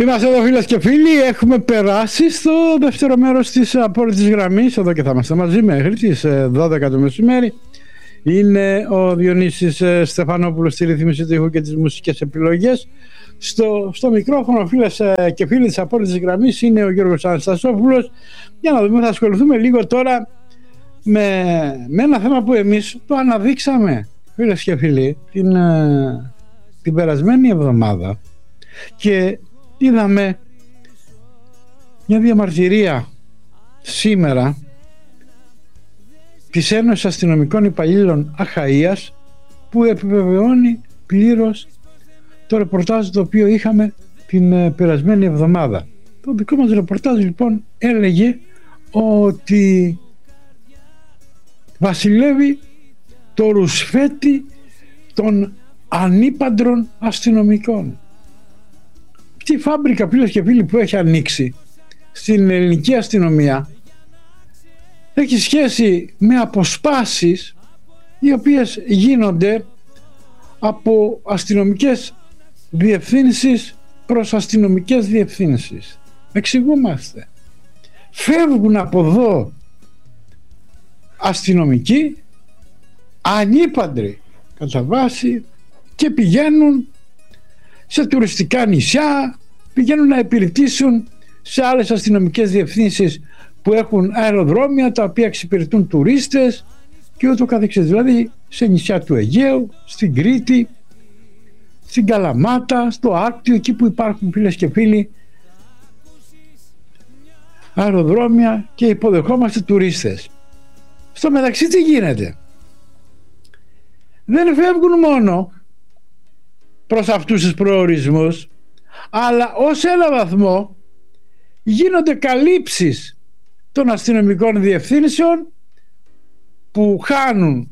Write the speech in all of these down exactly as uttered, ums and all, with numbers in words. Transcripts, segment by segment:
Είμαστε εδώ φίλες και φίλοι, έχουμε περάσει στο δεύτερο μέρος της απόρριτης γραμμής, εδώ και θα είμαστε μαζί μέχρι τις δώδεκα το μεσημέρι. Είναι ο Διονύσης Στεφανόπουλος στη ρύθμιση του ήχου και τις μουσικές επιλογές. Στο, στο μικρόφωνο φίλες και φίλοι της απόρριτης γραμμής είναι ο Γιώργος Αναστασόπουλος. Για να δούμε, θα ασχοληθούμε λίγο τώρα με, με ένα θέμα που εμείς το αναδείξαμε φίλες και φίλοι την, την περασμένη εβδομάδα και είδαμε μια διαμαρτυρία σήμερα της Ένωσης Αστυνομικών Υπαλλήλων Αχαΐας που επιβεβαιώνει πλήρως το ρεπορτάζ το οποίο είχαμε την περασμένη εβδομάδα. Το δικό μας ρεπορτάζ λοιπόν έλεγε ότι βασιλεύει το ρουσφέτη των ανήπαντρων αστυνομικών. Αυτή η φάμπρικα φίλες και φίλοι που έχει ανοίξει στην ελληνική αστυνομία έχει σχέση με αποσπάσεις οι οποίες γίνονται από αστυνομικές διευθύνσεις προς αστυνομικές διευθύνσεις. Εξηγούμαστε. Φεύγουν από εδώ αστυνομικοί ανήπαντροι κατά βάση και πηγαίνουν σε τουριστικά νησιά, πηγαίνουν να υπηρετήσουν σε άλλες αστυνομικές διευθύνσεις που έχουν αεροδρόμια τα οποία εξυπηρετούν τουρίστες και ούτω καθεξής. Δηλαδή σε νησιά του Αιγαίου, στην Κρήτη, στην Καλαμάτα, στο Άκτιο, εκεί που υπάρχουν φίλες και φίλοι αεροδρόμια και υποδεχόμαστε τουρίστες. Στο μεταξύ τι γίνεται? Δεν φεύγουν μόνο προς αυτούς τους προορισμούς, αλλά ως ένα βαθμό γίνονται καλύψεις των αστυνομικών διευθύνσεων που χάνουν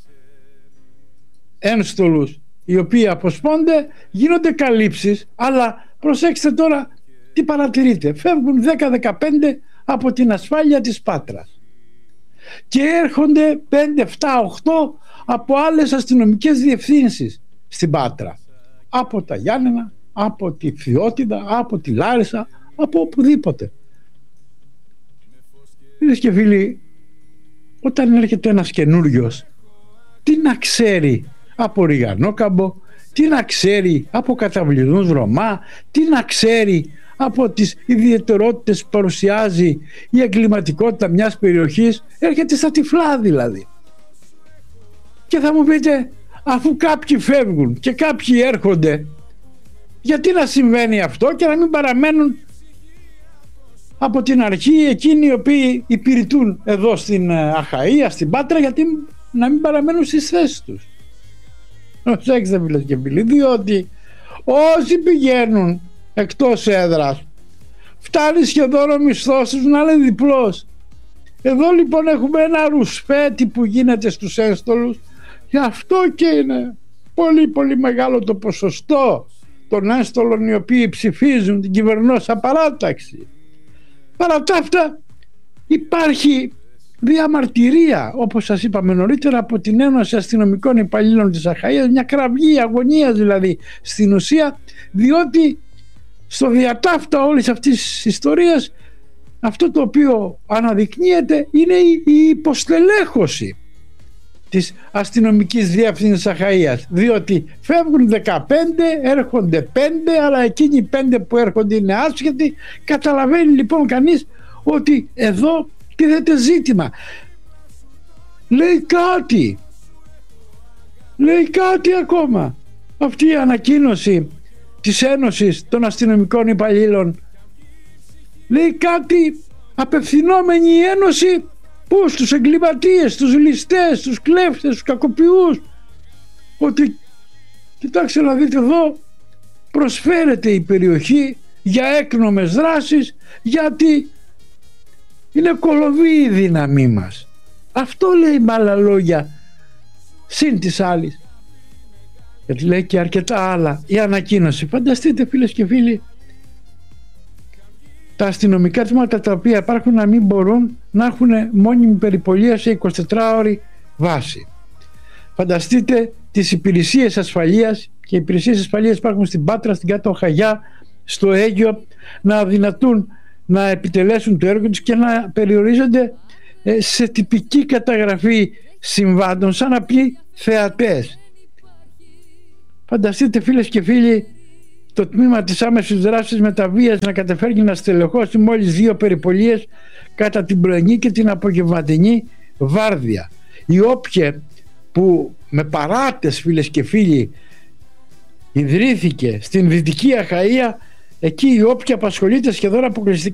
ένστολους οι οποίοι αποσπώνται, γίνονται καλύψεις, αλλά προσέξτε τώρα τι παρατηρείτε. Φεύγουν δέκα δεκαπέντε από την ασφάλεια της Πάτρας και έρχονται πέντε, επτά, οκτώ από άλλες αστυνομικές διευθύνσεις στην Πάτρα, από τα Γιάννενα, από τη Φθιώτιδα, από τη Λάρισα, από οπουδήποτε. Φίλες και φίλοι, όταν έρχεται ένας καινούριος, τι να ξέρει από Ριγανόκαμπο, τι να ξέρει από καταβληδούς Ρωμά, τι να ξέρει από τις ιδιαιτερότητες που παρουσιάζει η εγκληματικότητα μιας περιοχής, έρχεται στα τυφλά δηλαδή. Και θα μου πείτε, αφού κάποιοι φεύγουν και κάποιοι έρχονται, γιατί να συμβαίνει αυτό και να μην παραμένουν από την αρχή εκείνοι οι οποίοι υπηρετούν εδώ στην Αχαΐα, στην Πάτρα, γιατί να μην παραμένουν στις θέσεις τους? Προσέξτε φίλες και φίλοι, διότι όσοι πηγαίνουν εκτός έδρας φτάνει σχεδόν ο μισθός τους να είναι διπλός. Εδώ λοιπόν έχουμε ένα ρουσφέτη που γίνεται στους ένστολους, γι' αυτό και είναι πολύ πολύ μεγάλο το ποσοστό των ένστολων οι οποίοι ψηφίζουν την κυβερνώσα παράταξη. Παρά τα αυτά υπάρχει διαμαρτυρία, όπως σας είπαμε νωρίτερα, από την Ένωση Αστυνομικών Υπαλλήλων της Αχαΐας, μια κραυγή αγωνίας δηλαδή στην ουσία, διότι στο διατάφτα όλης αυτής της ιστορίας αυτό το οποίο αναδεικνύεται είναι η υποστελέχωση της αστυνομικής διεύθυνσης Αχαΐας, διότι φεύγουν δεκαπέντε, έρχονται πέντε, αλλά εκείνοι οι πέντε που έρχονται είναι άσχετοι. Καταλαβαίνει λοιπόν κανείς ότι εδώ τίθεται ζήτημα. Λέει κάτι, λέει κάτι ακόμα αυτή η ανακοίνωση της Ένωσης των Αστυνομικών Υπαλλήλων. Λέει κάτι απευθυνόμενη η Ένωση που στους εγκληματίες, στους ληστές, στους κλέφτες, στους κακοποιούς, ότι κοιτάξτε να δείτε εδώ προσφέρεται η περιοχή για έκνομες δράσεις, γιατί είναι κολοβή η δύναμή μας. Αυτό λέει με άλλα λόγια, συν της άλλης, γιατί λέει και αρκετά άλλα η ανακοίνωση. Φανταστείτε φίλες και φίλοι, τα αστυνομικά τμήματα τα οποία υπάρχουν να μην μπορούν να έχουν μόνιμη περιπολία σε εικοσιτετράωρη βάση. Φανταστείτε τις υπηρεσίες ασφαλείας, και οι υπηρεσίες ασφαλείας υπάρχουν στην Πάτρα, στην Κάτω Αχαγιά, στο Αίγυο να αδυνατούν να επιτελέσουν το έργο τους και να περιορίζονται σε τυπική καταγραφή συμβάντων σαν απλοί θεατές. Φανταστείτε, φίλες και φίλοι, το τμήμα της άμεσης δράσης με τα βίας να καταφέρει να στελεχώσει μόλις δύο περιπολίες κατά την πρωινή και την απογευματινή βάρδια. Η Όπιε, που με παράτες, φίλες και φίλοι, ιδρύθηκε στην Δυτική Αχαΐα, εκεί η Όπιε απασχολείται σχεδόν αποκλειστικά